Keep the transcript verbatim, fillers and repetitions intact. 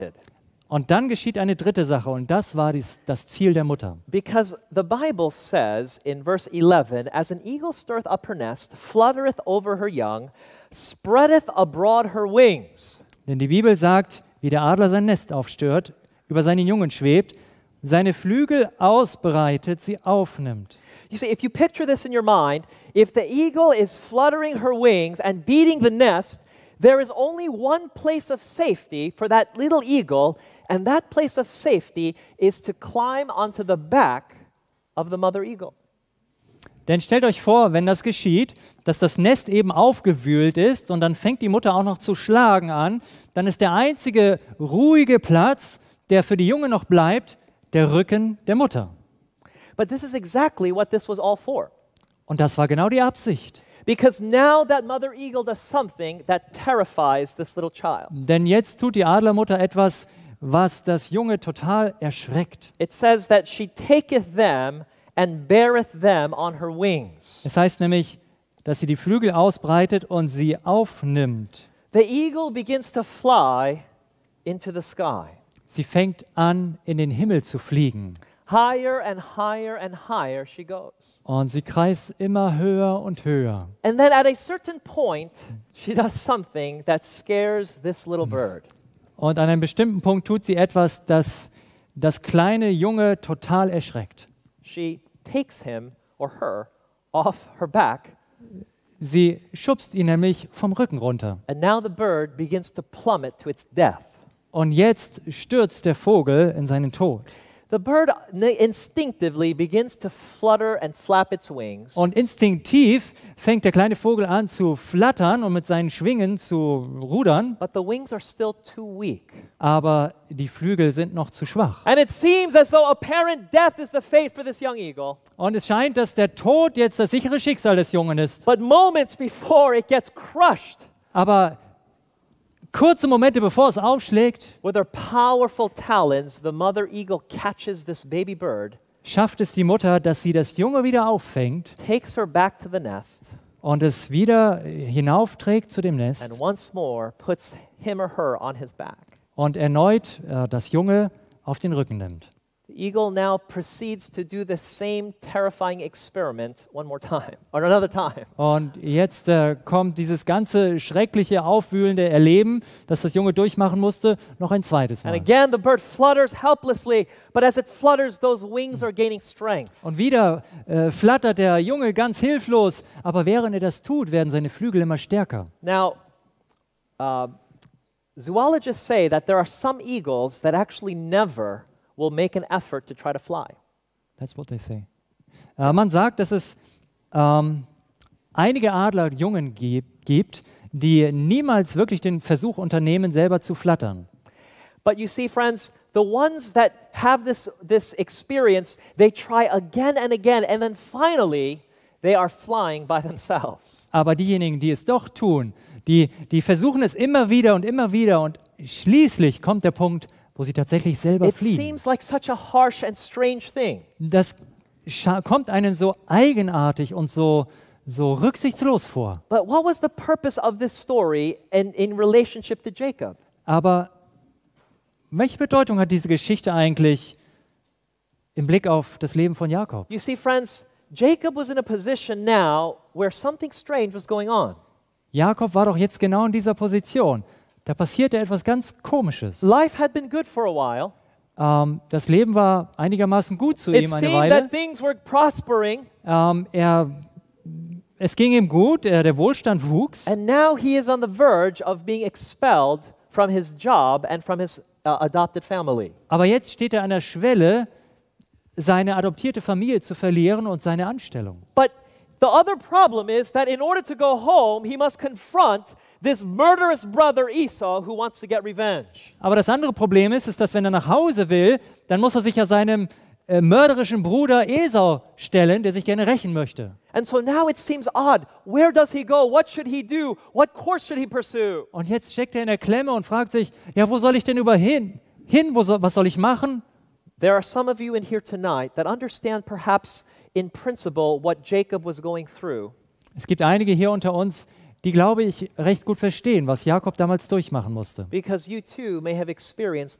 Und dann geschieht eine dritte Sache und das war dies, das Ziel der Mutter. Because the Bible says in verse eleven, as an eagle stirreth up her nest, fluttereth over her young, spreadeth abroad her wings. Denn die Bibel sagt, wie der Adler sein Nest aufstört, über seine Jungen schwebt, seine Flügel ausbreitet, sie aufnimmt. You see, if you picture this in your mind, if the eagle is fluttering her wings and beating the nest, there is only one place of safety for that little eagle, and that place of safety is to climb onto the back of the mother eagle. Denn stellt euch vor, wenn das geschieht, dass das Nest eben aufgewühlt ist und dann fängt die Mutter auch noch zu schlagen an, dann ist der einzige ruhige Platz, der für die Junge noch bleibt, der Rücken der Mutter. But this is exactly what this was all for. Und das war genau die Absicht. Because now that mother eagle does something that terrifies this little child. Denn jetzt tut die Adlermutter etwas, was das Junge total erschreckt. It says that she taketh them and beareth them on her wings. Es heißt nämlich, dass sie die Flügel ausbreitet und sie aufnimmt. The eagle begins to fly into the sky. Sie fängt an, in den Himmel zu fliegen. Higher and higher and higher she goes. Und sie kreist immer höher und höher. And then at a certain point, she does something that scares this little bird. Und an einem bestimmten Punkt tut sie etwas, das das kleine Junge total erschreckt. She takes him or her off her back. Sie schubst ihn nämlich vom Rücken runter. And now the bird begins to plummet to its death. Und jetzt stürzt der Vogel in seinen Tod. The bird instinctively begins to flutter and flap its wings. Und instinktiv fängt der kleine Vogel an zu flattern und mit seinen Schwingen zu rudern. But the wings are still too weak. Aber die Flügel sind noch zu schwach. And it seems as though apparent death is the fate for this young eagle. Und es scheint, dass der Tod jetzt das sichere Schicksal des Jungen ist. But moments before it gets crushed, Aber kurze Momente bevor es aufschlägt, with her powerful talons, the mother eagle catches this baby bird, schafft es die Mutter, dass sie das Junge wieder auffängt takes her back to the nest, und es wieder hinaufträgt zu dem Nest and once more puts him or her on his back. und erneut äh, das Junge auf den Rücken nimmt. The eagle now proceeds to do the same terrifying experiment one more time, or another time. Und jetzt äh, kommt dieses ganze schreckliche, aufwühlende Erleben, das das Junge durchmachen musste, noch ein zweites And Mal. again, the bird flutters helplessly, but as it flutters, those wings are gaining strength. Und wieder äh, flattert der Junge ganz hilflos, aber während er das tut, werden seine Flügel immer stärker. Now, uh, zoologists say that there are some eagles that actually never will make an effort to try to fly. That's what they say. Äh, man sagt, dass es ähm, einige Adlerjungen gibt, gibt, die niemals wirklich den Versuch unternehmen, selber zu flattern. But you see, friends, the ones that have this, this experience, they try again and again, and then finally, they are flying by themselves. Aber diejenigen, die es doch tun, die, die versuchen es immer wieder und immer wieder und schließlich kommt der Punkt, wo sie tatsächlich selber It fliegen. seems like such a harsh and strange thing. Das scha- kommt einem so eigenartig und so, so rücksichtslos vor. But what was the purpose of this story in, in relationship to Jacob? Aber welche Bedeutung hat diese Geschichte eigentlich im Blick auf das Leben von Jakob? You see, friends, Jacob was in a position now where something strange was going on. Jakob war doch jetzt genau in dieser Position. Da passierte etwas ganz Komisches. Life had been good for a while. Ähm, das Leben war einigermaßen gut zu It ihm eine seemed Weile. that things were prospering, Ähm, er, es ging ihm gut, er, der Wohlstand wuchs. and now he is on the verge of being expelled from his job and from his uh, adopted family. Aber jetzt steht er an der Schwelle, seine adoptierte Familie zu verlieren und seine Anstellung. But the other problem is that in order to go home, he must confront this murderous brother Esau who wants to get revenge. Aber das andere Problem ist, ist, dass wenn er nach Hause will, dann muss er sich ja seinem äh, mörderischen Bruder Esau stellen, der sich gerne rächen möchte. And so now it seems odd. Where does he go? What should he do? What course should he pursue? Und jetzt steckt er in der Klemme und fragt sich, ja, wo soll ich denn über hin? Hin, wo soll, was soll ich machen? There are some of you in here tonight that understand perhaps in principle what Jacob was going through. Es gibt einige hier unter uns, die, glaube ich, recht gut verstehen, was Jakob damals durchmachen musste. Because you too may have experienced